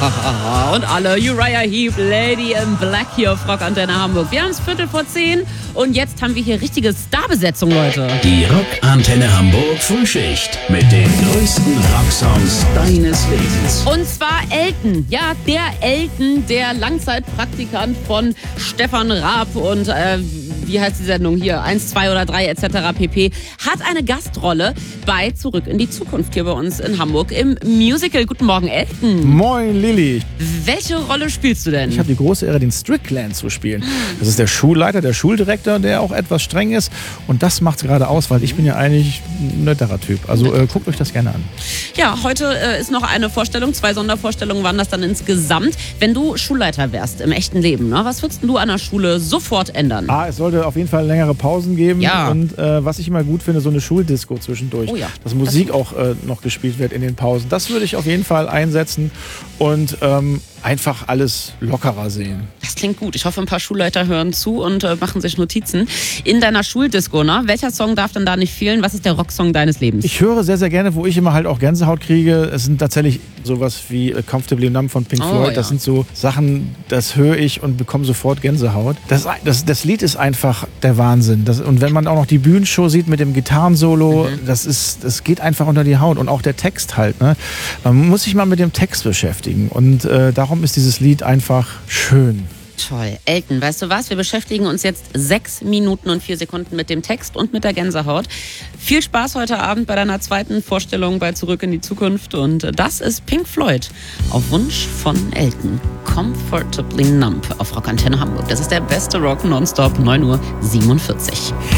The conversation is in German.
Und alle, Uriah Heep, Lady in Black hier auf Rock Antenne Hamburg. Wir haben es 9:15 und jetzt haben wir hier richtige Starbesetzung, Leute. Die Rock Antenne Hamburg Frühschicht mit den größten Rocksongs deines Lebens. Und zwar Elton. Ja, der Elton, der Langzeitpraktikant von Stefan Raab und wie heißt die Sendung hier? 1, 2 oder 3 etc. pp. Hat eine Gastrolle bei Zurück in die Zukunft hier bei uns in Hamburg im Musical. Guten Morgen, Elton. Moin, Lilly. Welche Rolle spielst du denn? Ich habe die große Ehre, den Strickland zu spielen. Das ist der Schulleiter, der Schuldirektor, der auch etwas streng ist. Und das macht es gerade aus, weil ich bin ja eigentlich ein netterer Typ. Also guckt euch das gerne an. Ja, heute ist noch eine Vorstellung. 2 Sondervorstellungen waren das dann insgesamt. Wenn du Schulleiter wärst im echten Leben, ne, was würdest du an der Schule sofort ändern? Es sollte auf jeden Fall längere Pausen geben. Ja. Und was ich immer gut finde, so eine Schuldisco zwischendurch. Oh ja. Dass Musik auch noch gespielt wird in den Pausen. Das würde ich auf jeden Fall einsetzen und einfach alles lockerer sehen. Das klingt gut. Ich hoffe, ein paar Schulleiter hören zu und machen sich Notizen. In deiner Schuldisco, ne? Welcher Song darf denn da nicht fehlen? Was ist der Rocksong deines Lebens? Ich höre sehr, sehr gerne, wo ich immer halt auch Gänsehaut kriege. Es sind tatsächlich sowas wie Comfortably Numb von Pink Floyd. Ja. Das sind so Sachen, das höre ich und bekomme sofort Gänsehaut. Das Lied ist einfach der Wahnsinn. Und wenn man auch noch die Bühnenshow sieht mit dem Gitarrensolo, das geht einfach unter die Haut. Und auch der Text halt. Ne? Man muss sich mal mit dem Text beschäftigen. Und darum ist dieses Lied einfach schön. Toll. Elton, weißt du was? Wir beschäftigen uns jetzt 6 Minuten und 4 Sekunden mit dem Text und mit der Gänsehaut. Viel Spaß heute Abend bei deiner zweiten Vorstellung bei Zurück in die Zukunft. Und das ist Pink Floyd auf Wunsch von Elton. Comfortably Numb auf Rock Antenne Hamburg. Das ist der beste Rock nonstop, 9:47 Uhr.